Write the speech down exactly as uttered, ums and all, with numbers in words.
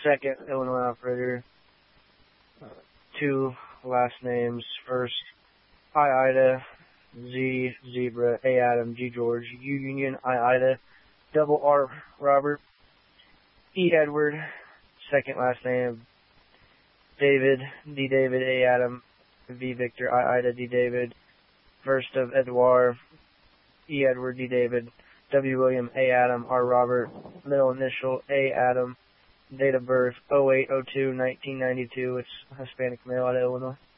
second Illinois operator. Uh, two last names. First, I, Ida, Z, Zebra, A, Adam, G, George, U, Union, I, Ida, double R, Robert, E, Edward. Second last name, David, D, David, A, Adam, V, Victor, I, Ida, D, David. First of Edouard, E, Edward, D, David, W, William, A, Adam, R, Robert. Middle initial, A, Adam. Date of birth, oh eight oh two nineteen ninety-two. It's Hispanic male out of Illinois.